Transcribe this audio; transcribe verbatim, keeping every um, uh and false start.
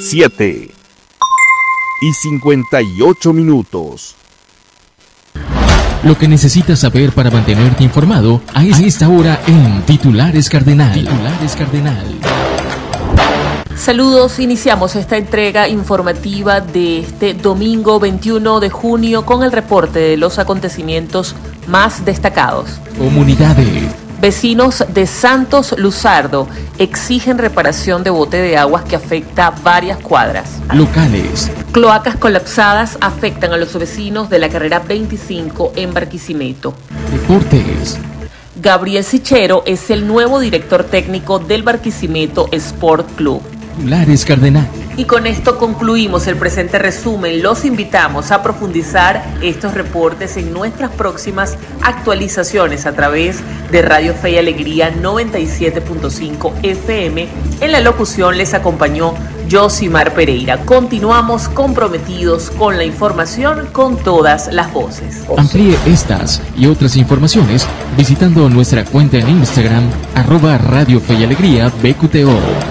siete y cincuenta y ocho minutos. Lo que necesitas saber para mantenerte informado a esta hora en Titulares Cardenal. Titulares Cardenal. Saludos, iniciamos esta entrega informativa de este domingo veintiuno de junio con el reporte de los acontecimientos más destacados. Comunidades. Vecinos de Santos Luzardo exigen reparación de bote de aguas que afecta varias cuadras. Locales. Cloacas colapsadas afectan a los vecinos de la carrera veinticinco en Barquisimeto. Deportes. Gabriel Sichero es el nuevo director técnico del Barquisimeto Sport Club. Titulares Cardenal. Y con esto concluimos el presente resumen. Los invitamos a profundizar estos reportes en nuestras próximas actualizaciones a través de Radio Fe y Alegría noventa y siete punto cinco F M. En la locución les acompañó Josimar Pereira. Continuamos comprometidos con la información con todas las voces. Amplíe estas y otras informaciones visitando nuestra cuenta en Instagram, arroba Radio Fe y Alegría B Q T O.